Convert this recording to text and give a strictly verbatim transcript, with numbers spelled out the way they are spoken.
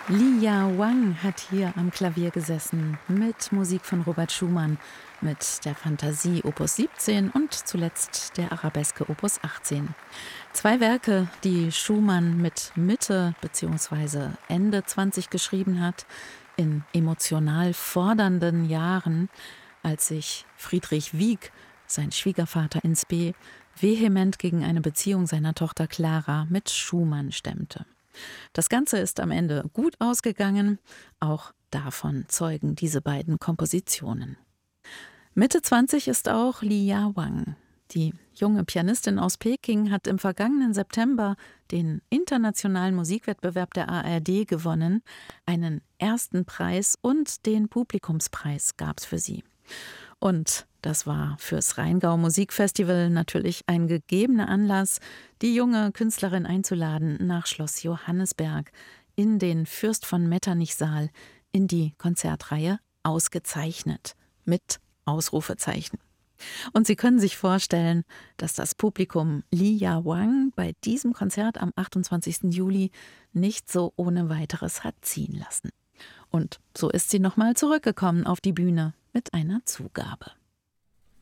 Li Ya Wang hat hier am Klavier gesessen mit Musik von Robert Schumann, mit der Fantasie Opus siebzehn und zuletzt der Arabeske Opus achtzehn. Zwei Werke, die Schumann mit Mitte bzw. Ende zwanzig geschrieben hat, in emotional fordernden Jahren, als sich Friedrich Wieck, sein Schwiegervater in Spe, vehement gegen eine Beziehung seiner Tochter Clara mit Schumann stemmte. Das Ganze ist am Ende gut ausgegangen, auch davon zeugen diese beiden Kompositionen. Mitte zwanzig ist auch Li Ya Wang. Die junge Pianistin aus Peking hat im vergangenen September den internationalen Musikwettbewerb der A R D gewonnen. Einen ersten Preis und den Publikumspreis gab es für sie. Und das war fürs Rheingau Musikfestival natürlich ein gegebener Anlass, die junge Künstlerin einzuladen nach Schloss Johannisberg in den Fürst von Metternich-Saal in die Konzertreihe Ausgezeichnet mit Ausrufezeichen. Und Sie können sich vorstellen, dass das Publikum Li Ya Wang bei diesem Konzert am achtundzwanzigsten Juli nicht so ohne weiteres hat ziehen lassen. Und so ist sie nochmal zurückgekommen auf die Bühne mit einer Zugabe.